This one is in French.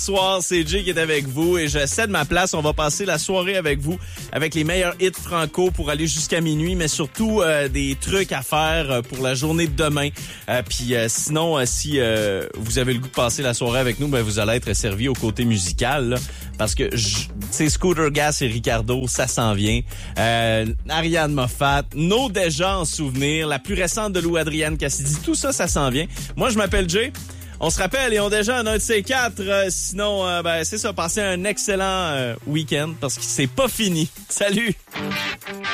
Ce soir, c'est Jay qui est avec vous et je cède ma place. On va passer la soirée avec vous, avec les meilleurs hits franco pour aller jusqu'à minuit, mais surtout des trucs à faire pour la journée de demain. Sinon, si vous avez le goût de passer la soirée avec nous, ben vous allez être servi au côté musical, là, parce que Scooter Gas et Ricardo, ça s'en vient. Ariane Moffat, nos déjà en souvenir, la plus récente de Lou Adrienne Cassidy, tout ça, ça s'en vient. Moi, je m'appelle Jay. On se rappelle et on déjà un de ces quatre. Sinon, c'est ça. Passez un excellent week-end parce que c'est pas fini. Salut!